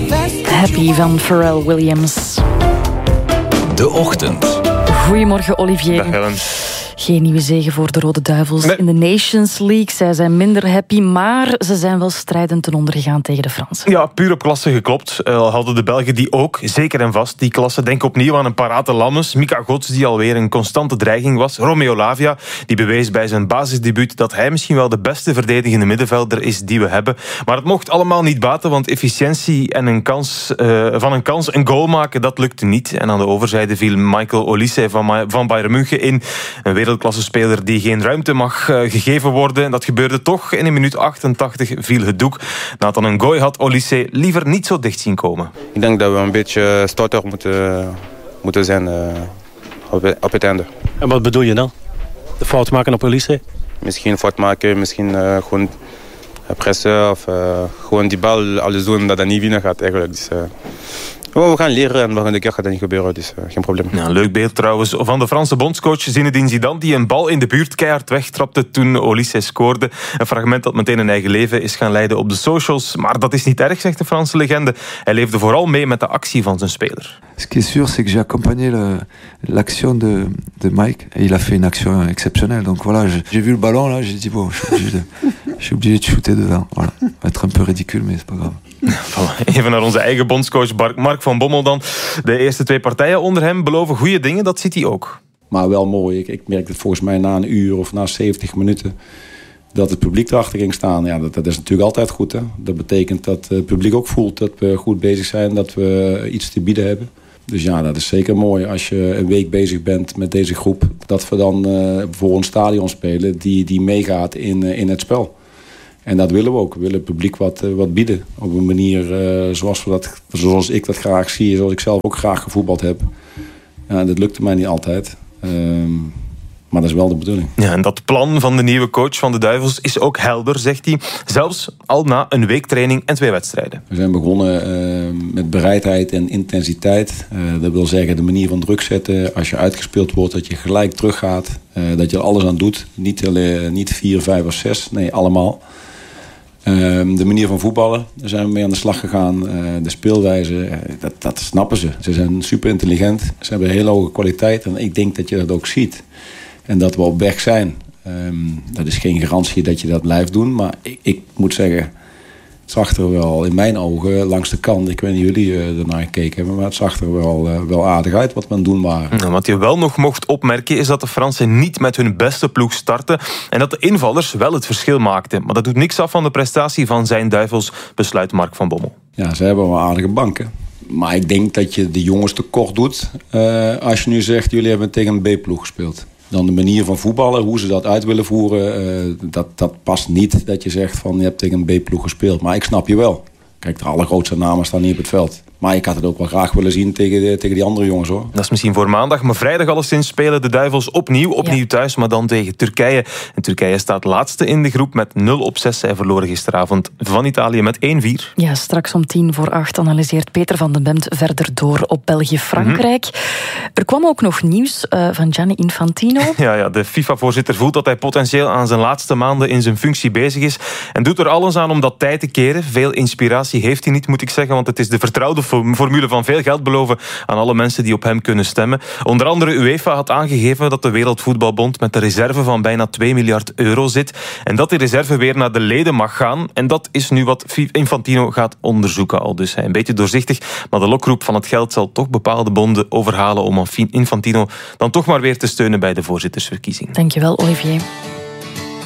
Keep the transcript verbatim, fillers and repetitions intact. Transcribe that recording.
Happy van Pharrell Williams. De Ochtend. Goedemorgen, Olivier. Dag Helen. Geen nieuwe zege voor de Rode Duivels nee. in de Nations League. Zij zijn minder happy, maar ze zijn wel strijdend ten onder gegaan tegen de Fransen. Ja, puur op klasse geklopt. Al hadden de Belgen die ook, zeker en vast, die klasse. Denk opnieuw aan een parate Lammens. Mika Gods, die alweer een constante dreiging was. Romeo Lavia, die bewees bij zijn basisdebuut dat hij misschien wel de beste verdedigende middenvelder is die we hebben. Maar het mocht allemaal niet baten, want efficiëntie en een kans, uh, van een kans een goal maken, dat lukte niet. En aan de overzijde viel Michael Olise van, van Bayern München in. Een wereldklassespeler die geen ruimte mag uh, gegeven worden. Dat gebeurde toch. In een minuut achtentachtig viel het doek. Nathan Ngoy had Olise liever niet zo dicht zien komen. Ik denk dat we een beetje stouter moeten, moeten zijn uh, op, op het einde. En wat bedoel je dan? De fout maken op Olise? Misschien fout maken, misschien uh, gewoon pressen of uh, gewoon die bal alles doen dat dat niet winnen gaat eigenlijk. Dus, uh, Oh, we gaan leren en volgende keer gaat dat niet gebeuren, dus uh, geen probleem. Ja, leuk beeld trouwens van de Franse bondscoach Zinedine Zidane, die een bal in de buurt keihard wegtrapte toen Olise scoorde. Een fragment dat meteen een eigen leven is gaan leiden op de socials. Maar dat is niet erg, zegt de Franse legende. Hij leefde vooral mee met de actie van zijn speler. Ce qui est sûr, c'est que j'ai accompagné le, l'action de, de Mike. Et il a fait une action exceptionnelle. Donc voilà, j'ai vu le ballon, là, j'ai dit, bon, je suis obligé de, je suis obligé de shooter dedans. Voilà. Ça va être un peu ridicule, mais c'est pas grave. Even naar onze eigen bondscoach Mark van Bommel dan. De eerste twee partijen onder hem beloven goede dingen, dat ziet hij ook. Maar wel mooi. Ik, ik merkte het volgens mij na een uur of na zeventig minuten dat het publiek erachter ging staan. Ja, dat, dat is natuurlijk altijd goed. Hè? Dat betekent dat het publiek ook voelt dat we goed bezig zijn, dat we iets te bieden hebben. Dus ja, dat is zeker mooi als je een week bezig bent met deze groep. Dat we dan uh, voor een stadion spelen die, die meegaat in, uh, in het spel. En dat willen we ook. We willen het publiek wat, uh, wat bieden. Op een manier uh, zoals, we dat, zoals ik dat graag zie. Zoals ik zelf ook graag gevoetbald heb. Ja, dat lukte mij niet altijd. Um, maar dat is wel de bedoeling. Ja, en dat plan van de nieuwe coach van de Duivels is ook helder, zegt hij. Zelfs al na een week training en twee wedstrijden. We zijn begonnen uh, met bereidheid en intensiteit. Uh, dat wil zeggen de manier van druk zetten. Als je uitgespeeld wordt, dat je gelijk teruggaat. Uh, dat je er alles aan doet. Niet, uh, niet vier, vijf of zes. Nee, allemaal. Uh, de manier van voetballen, daar zijn we mee aan de slag gegaan. Uh, de speelwijze, uh, dat, dat snappen ze. Ze zijn super intelligent. Ze hebben een hele hoge kwaliteit. En ik denk dat je dat ook ziet. En dat we op weg zijn. Um, dat is geen garantie dat je dat blijft doen. Maar ik, ik moet zeggen, het zag er wel in mijn ogen langs de kant. Ik weet niet of jullie uh, ernaar gekeken hebben. Maar het zag er wel, uh, wel aardig uit wat we aan het doen waren. Nou, wat je wel nog mocht opmerken is dat de Fransen niet met hun beste ploeg starten. En dat de invallers wel het verschil maakten. Maar dat doet niks af van de prestatie van zijn Duivels, besluit Mark van Bommel. Ja, ze hebben wel aardige banken. Maar ik denk dat je de jongens tekort doet. Uh, als je nu zegt, jullie hebben tegen een B-ploeg gespeeld. Dan de manier van voetballen, hoe ze dat uit willen voeren, uh, dat, dat past niet dat je zegt van je hebt tegen een B-ploeg gespeeld. Maar ik snap je wel. Kijk, de allergrootste namen staan niet op het veld. Maar ik had het ook wel graag willen zien tegen, de, tegen die andere jongens, hoor. Dat is misschien voor maandag, maar vrijdag alleszins spelen de Duivels opnieuw, opnieuw ja. thuis, maar dan tegen Turkije. En Turkije staat laatste in de groep met nul op zes. Zij verloren gisteravond van Italië met één vier. Ja, straks om tien voor acht analyseert Peter van den Bemt verder door op België-Frankrijk. Mm-hmm. Er kwam ook nog nieuws uh, van Gianni Infantino. Ja, ja, de FIFA-voorzitter voelt dat hij potentieel aan zijn laatste maanden in zijn functie bezig is en doet er alles aan om dat tij te keren. Veel inspiratie heeft hij niet, moet ik zeggen, want het is de vertrouwde formule van veel geld beloven aan alle mensen die op hem kunnen stemmen. Onder andere UEFA had aangegeven dat de Wereldvoetbalbond met een reserve van bijna twee miljard euro zit en dat die reserve weer naar de leden mag gaan. En dat is nu wat Infantino gaat onderzoeken al. Dus een beetje doorzichtig, maar de lokroep van het geld zal toch bepaalde bonden overhalen om Infantino dan toch maar weer te steunen bij de voorzittersverkiezing. Dankjewel, Olivier.